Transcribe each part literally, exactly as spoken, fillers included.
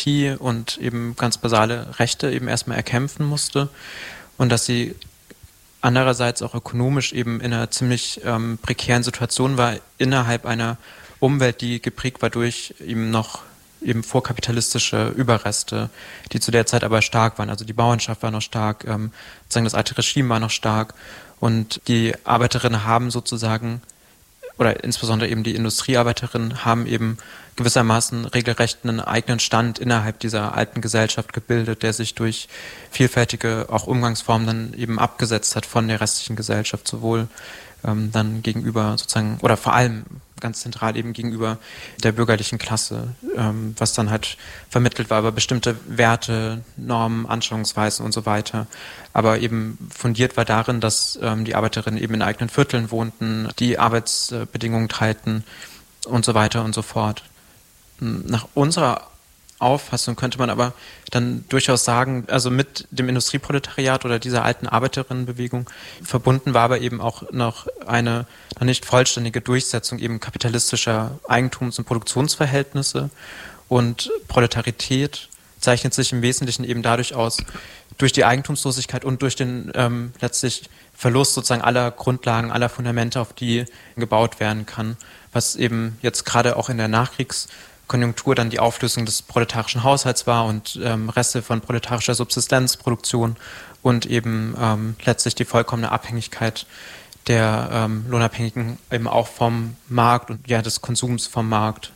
Demokratie und eben ganz basale Rechte eben erstmal erkämpfen musste und dass sie andererseits auch ökonomisch eben in einer ziemlich ähm, prekären Situation war, innerhalb einer Umwelt, die geprägt war durch eben noch eben vorkapitalistische Überreste, die zu der Zeit aber stark waren. Also die Bauernschaft war noch stark, ähm, sozusagen das alte Regime war noch stark und die Arbeiterinnen haben sozusagen, oder insbesondere eben die Industriearbeiterinnen haben eben gewissermaßen regelrecht einen eigenen Stand innerhalb dieser alten Gesellschaft gebildet, der sich durch vielfältige auch Umgangsformen dann eben abgesetzt hat von der restlichen Gesellschaft, sowohl ähm, dann gegenüber sozusagen, oder vor allem ganz zentral eben gegenüber der bürgerlichen Klasse, ähm, was dann halt vermittelt war über bestimmte Werte, Normen, Anschauungsweisen und so weiter. Aber eben fundiert war darin, dass ähm, die Arbeiterinnen eben in eigenen Vierteln wohnten, die Arbeitsbedingungen teilten und so weiter und so fort. Nach unserer Auffassung könnte man aber dann durchaus sagen, also mit dem Industrieproletariat oder dieser alten Arbeiterinnenbewegung verbunden war aber eben auch noch eine noch nicht vollständige Durchsetzung eben kapitalistischer Eigentums- und Produktionsverhältnisse, und Proletarität zeichnet sich im Wesentlichen eben dadurch aus, durch die Eigentumslosigkeit und durch den ähm, letztlich Verlust sozusagen aller Grundlagen, aller Fundamente, auf die gebaut werden kann, was eben jetzt gerade auch in der Nachkriegskonjunktur dann die Auflösung des proletarischen Haushalts war und ähm, Reste von proletarischer Subsistenzproduktion und eben ähm, letztlich die vollkommene Abhängigkeit der ähm, Lohnabhängigen eben auch vom Markt und ja des Konsums vom Markt.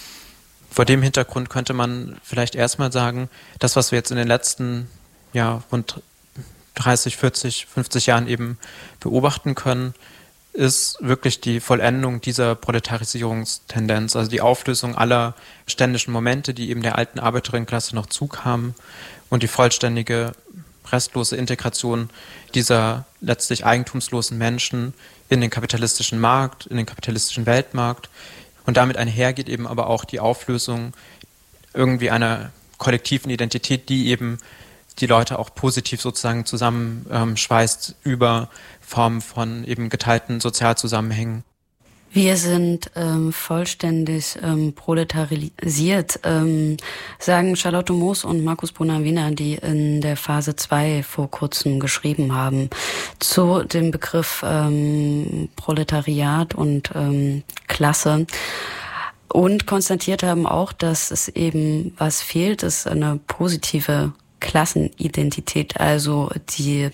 Vor dem Hintergrund könnte man vielleicht erstmal sagen, das, was wir jetzt in den letzten ja, rund dreißig, vierzig, fünfzig Jahren eben beobachten können, ist wirklich die Vollendung dieser Proletarisierungstendenz, also die Auflösung aller ständischen Momente, die eben der alten Arbeiterinnenklasse noch zukamen, und die vollständige, restlose Integration dieser letztlich eigentumslosen Menschen in den kapitalistischen Markt, in den kapitalistischen Weltmarkt. Und damit einhergeht eben aber auch die Auflösung irgendwie einer kollektiven Identität, die eben die Leute auch positiv sozusagen zusammenschweißt über Formen von eben geteilten Sozialzusammenhängen. Wir sind ähm, vollständig ähm, proletarisiert, ähm, sagen Charlotte Moos und Markus Bonavina, die in der Phase zwei vor kurzem geschrieben haben, zu dem Begriff ähm, Proletariat und ähm, Klasse. Und konstatiert haben auch, dass es eben, was fehlt, ist eine positive Klassenidentität, also die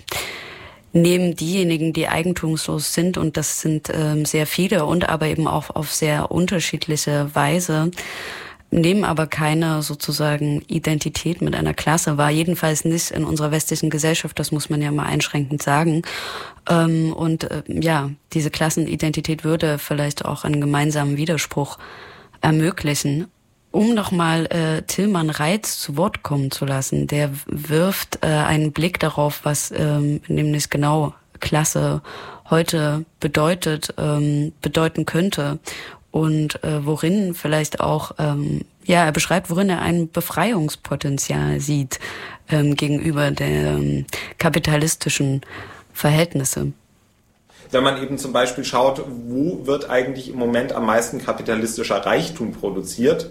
nehmen diejenigen, die eigentumslos sind, und das sind ähm, sehr viele und aber eben auch auf sehr unterschiedliche Weise, nehmen aber keine sozusagen Identität mit einer Klasse wahr, jedenfalls nicht in unserer westlichen Gesellschaft, das muss man ja mal einschränkend sagen. Ähm, und äh, ja, diese Klassenidentität würde vielleicht auch einen gemeinsamen Widerspruch ermöglichen. Um nochmal äh, Tilman Reitz zu Wort kommen zu lassen, der wirft äh, einen Blick darauf, was ähm, nämlich genau Klasse heute bedeutet, ähm, bedeuten könnte, und äh, worin vielleicht auch, ähm, ja, er beschreibt, worin er ein Befreiungspotenzial sieht ähm, gegenüber der ähm, kapitalistischen Verhältnisse. Wenn man eben zum Beispiel schaut, wo wird eigentlich im Moment am meisten kapitalistischer Reichtum produziert,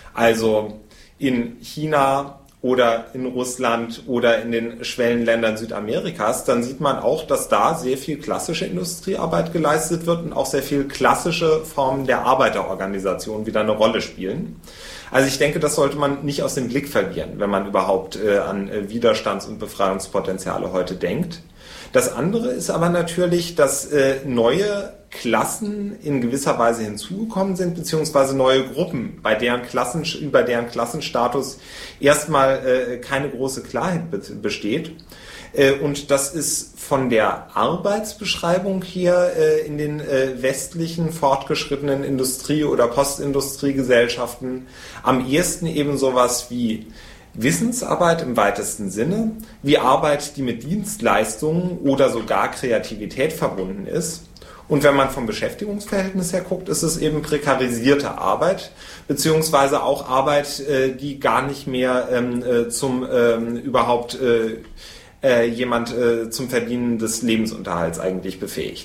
also in China oder in Russland oder in den Schwellenländern Südamerikas, dann sieht man auch, dass da sehr viel klassische Industriearbeit geleistet wird und auch sehr viel klassische Formen der Arbeiterorganisation wieder eine Rolle spielen. Also ich denke, das sollte man nicht aus dem Blick verlieren, wenn man überhaupt äh, an äh, Widerstands- und Befreiungspotenziale heute denkt. Das andere ist aber natürlich, dass äh, neue Klassen in gewisser Weise hinzugekommen sind, beziehungsweise neue Gruppen, bei deren Klassen, über deren Klassenstatus erstmal äh, keine große Klarheit be- besteht. Äh, und das ist von der Arbeitsbeschreibung her äh, in den äh, westlichen fortgeschrittenen Industrie- oder Postindustriegesellschaften am ehesten eben sowas wie Wissensarbeit im weitesten Sinne, wie Arbeit, die mit Dienstleistungen oder sogar Kreativität verbunden ist. Und wenn man vom Beschäftigungsverhältnis her guckt, ist es eben prekarisierte Arbeit, beziehungsweise auch Arbeit, die gar nicht mehr ähm, zum ähm, überhaupt äh, äh, jemand äh, zum Verdienen des Lebensunterhalts eigentlich befähigt.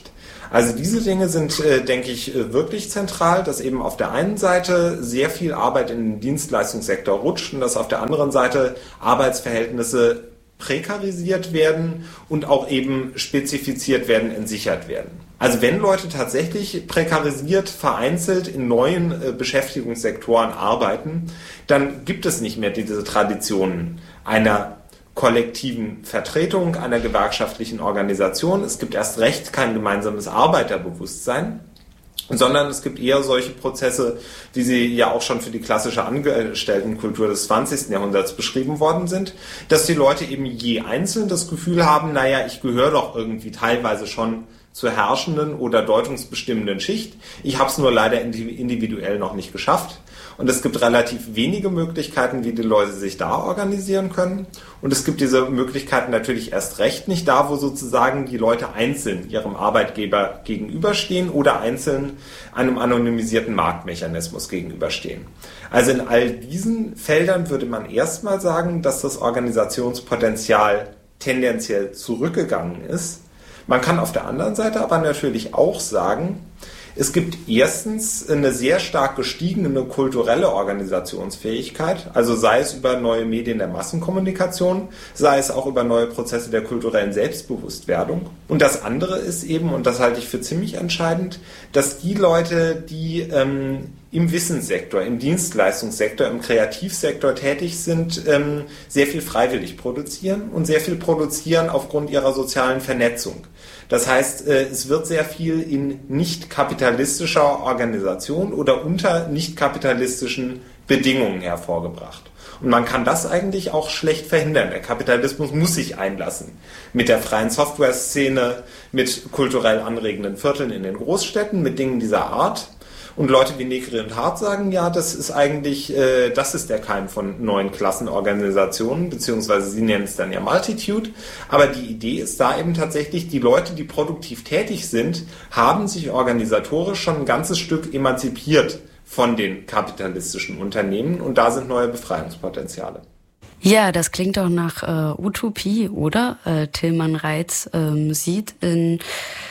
Also diese Dinge sind, äh, denke ich, wirklich zentral, dass eben auf der einen Seite sehr viel Arbeit in den Dienstleistungssektor rutscht und dass auf der anderen Seite Arbeitsverhältnisse prekarisiert werden und auch eben spezifiziert werden, entsichert werden. Also wenn Leute tatsächlich prekarisiert, vereinzelt in neuen äh, Beschäftigungssektoren arbeiten, dann gibt es nicht mehr diese Traditionen einer kollektiven Vertretung, einer gewerkschaftlichen Organisation. Es gibt erst recht kein gemeinsames Arbeiterbewusstsein, sondern es gibt eher solche Prozesse, wie sie ja auch schon für die klassische Angestelltenkultur des zwanzigsten Jahrhunderts beschrieben worden sind, dass die Leute eben je einzeln das Gefühl haben, naja, ich gehöre doch irgendwie teilweise schon zur herrschenden oder deutungsbestimmenden Schicht. Ich habe es nur leider individuell noch nicht geschafft. Und es gibt relativ wenige Möglichkeiten, wie die Leute sich da organisieren können. Und es gibt diese Möglichkeiten natürlich erst recht nicht da, wo sozusagen die Leute einzeln ihrem Arbeitgeber gegenüberstehen oder einzeln einem anonymisierten Marktmechanismus gegenüberstehen. Also in all diesen Feldern würde man erstmal sagen, dass das Organisationspotenzial tendenziell zurückgegangen ist. Man kann auf der anderen Seite aber natürlich auch sagen, es gibt erstens eine sehr stark gestiegene kulturelle Organisationsfähigkeit, also sei es über neue Medien der Massenkommunikation, sei es auch über neue Prozesse der kulturellen Selbstbewusstwerdung. Und das andere ist eben, und das halte ich für ziemlich entscheidend, dass die Leute, die ähm, im Wissenssektor, im Dienstleistungssektor, im Kreativsektor tätig sind, ähm, sehr viel freiwillig produzieren und sehr viel produzieren aufgrund ihrer sozialen Vernetzung. Das heißt, es wird sehr viel in nicht kapitalistischer Organisation oder unter nicht kapitalistischen Bedingungen hervorgebracht. Und man kann das eigentlich auch schlecht verhindern. Der Kapitalismus muss sich einlassen. Mit der freien Software-Szene, mit kulturell anregenden Vierteln in den Großstädten, mit Dingen dieser Art. Und Leute wie Negri und Hart sagen, ja, das ist eigentlich, äh, das ist der Keim von neuen Klassenorganisationen, beziehungsweise sie nennen es dann ja Multitude. Aber die Idee ist da eben tatsächlich, die Leute, die produktiv tätig sind, haben sich organisatorisch schon ein ganzes Stück emanzipiert von den kapitalistischen Unternehmen und da sind neue Befreiungspotenziale. Ja, das klingt doch nach äh, Utopie, oder? Äh, Tilman Reitz ähm, sieht in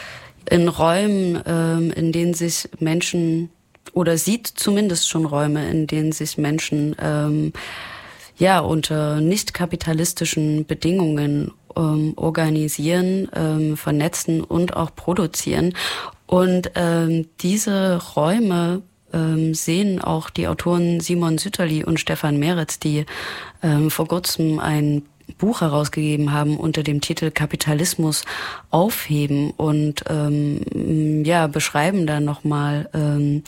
in Räumen, ähm, in denen sich Menschen, oder sieht zumindest schon Räume, in denen sich Menschen ähm, ja unter nicht kapitalistischen Bedingungen ähm, organisieren, ähm, vernetzen und auch produzieren. Und ähm, diese Räume ähm, sehen auch die Autoren Simon Sütterli und Stefan Meretz, die ähm, vor kurzem ein Buch herausgegeben haben unter dem Titel Kapitalismus aufheben und ähm, ja beschreiben dann nochmal ähm,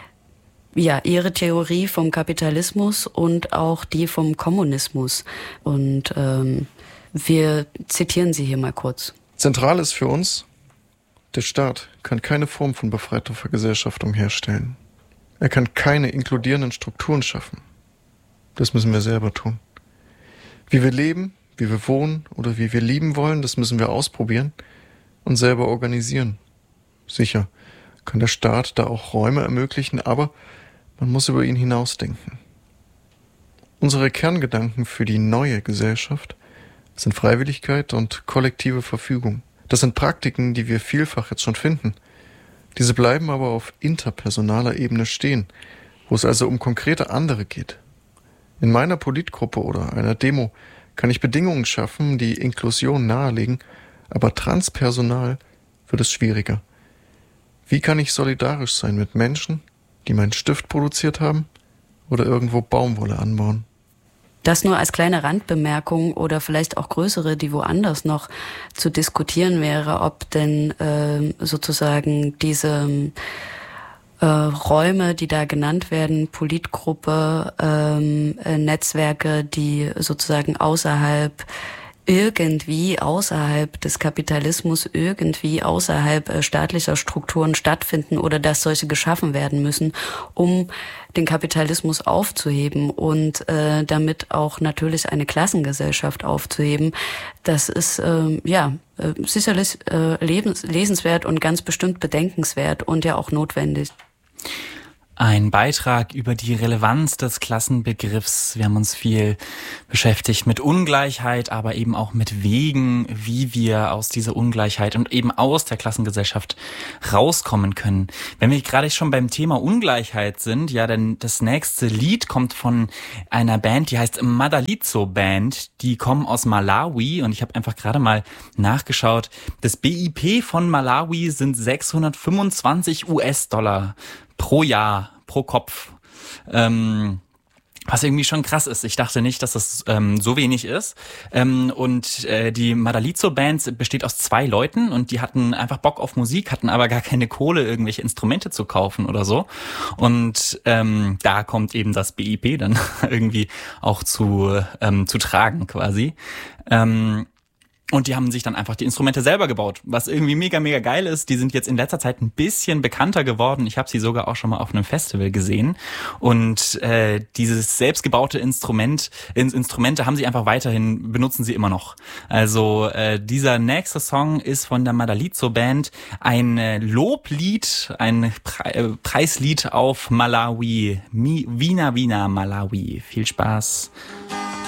ja ihre Theorie vom Kapitalismus und auch die vom Kommunismus. Und ähm, wir zitieren sie hier mal kurz. Zentral ist für uns, der Staat kann keine Form von befreiter Vergesellschaftung herstellen. Er kann keine inkludierenden Strukturen schaffen. Das müssen wir selber tun. Wie wir leben, wie wir wohnen oder wie wir lieben wollen, das müssen wir ausprobieren und selber organisieren. Sicher kann der Staat da auch Räume ermöglichen, aber man muss über ihn hinausdenken. Unsere Kerngedanken für die neue Gesellschaft sind Freiwilligkeit und kollektive Verfügung. Das sind Praktiken, die wir vielfach jetzt schon finden. Diese bleiben aber auf interpersonaler Ebene stehen, wo es also um konkrete andere geht. In meiner Politgruppe oder einer Demo kann ich Bedingungen schaffen, die Inklusion nahelegen, aber transpersonal wird es schwieriger. Wie kann ich solidarisch sein mit Menschen, die meinen Stift produziert haben oder irgendwo Baumwolle anbauen? Das nur als kleine Randbemerkung oder vielleicht auch größere, die woanders noch zu diskutieren wäre, ob denn äh, sozusagen diese Äh, Räume, die da genannt werden, Politgruppe, ähm, äh, Netzwerke, die sozusagen außerhalb, irgendwie außerhalb des Kapitalismus, irgendwie außerhalb äh, staatlicher Strukturen stattfinden oder dass solche geschaffen werden müssen, um den Kapitalismus aufzuheben und äh, damit auch natürlich eine Klassengesellschaft aufzuheben. Das ist äh, ja äh, sicherlich äh, lebens- lesenswert und ganz bestimmt bedenkenswert und ja auch notwendig. Ein Beitrag über die Relevanz des Klassenbegriffs. Wir haben uns viel beschäftigt mit Ungleichheit, aber eben auch mit Wegen, wie wir aus dieser Ungleichheit und eben aus der Klassengesellschaft rauskommen können. Wenn wir gerade schon beim Thema Ungleichheit sind, ja, denn das nächste Lied kommt von einer Band, die heißt Madalitso Band. Die kommen aus Malawi und ich habe einfach gerade mal nachgeschaut. Das B I P von Malawi sind sechshundertfünfundzwanzig US-Dollar pro Jahr, pro Kopf. Ähm, was irgendwie schon krass ist. Ich dachte nicht, dass das ähm, so wenig ist. Ähm, und äh, die Madalitso-Band besteht aus zwei Leuten und die hatten einfach Bock auf Musik, hatten aber gar keine Kohle, irgendwelche Instrumente zu kaufen oder so. Und ähm, da kommt eben das B I P dann irgendwie auch zu, ähm, zu tragen quasi. Ähm, Und die haben sich dann einfach die Instrumente selber gebaut, was irgendwie mega, mega geil ist. Die sind jetzt in letzter Zeit ein bisschen bekannter geworden. Ich habe sie sogar auch schon mal auf einem Festival gesehen. Und äh, dieses selbstgebaute Instrument, ins Instrumente haben sie einfach weiterhin, benutzen sie immer noch. Also äh, dieser nächste Song ist von der Madalitso Band ein äh, Loblied, ein Pre- äh, Preislied auf Malawi. Mi- Wina Wina Malawi. Viel Spaß.